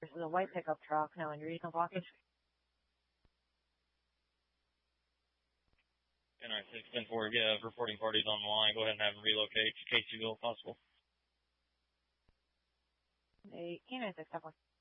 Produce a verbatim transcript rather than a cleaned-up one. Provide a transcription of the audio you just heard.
This is a white pickup truck. No injuries, no blockage. ten nine six, ten four, yeah, reporting parties on the line. Go ahead and have them relocate to Caseyville if possible. eight, ten nine six, ten four.